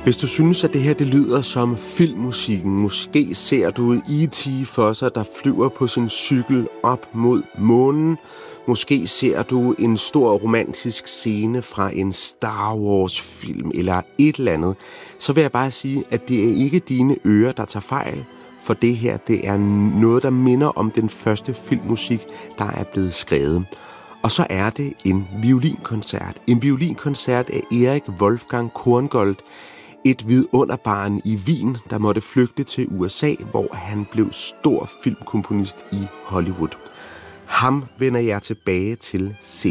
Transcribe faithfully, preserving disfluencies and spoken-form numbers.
Hvis du synes, at det her det lyder som filmmusikken, måske ser du E T for sig, der flyver på sin cykel op mod månen. Måske ser du en stor romantisk scene fra en Star Wars-film eller et eller andet. Så vil jeg bare sige, at det er ikke dine ører, der tager fejl. For det her, det er noget, der minder om den første filmmusik, der er blevet skrevet. Og så er det en violinkoncert. En violinkoncert af Erik Wolfgang Korngold, et vidunderbarn i Wien, der måtte flygte til U S A, hvor han blev stor filmkomponist i Hollywood. Ham vender jeg tilbage til senere.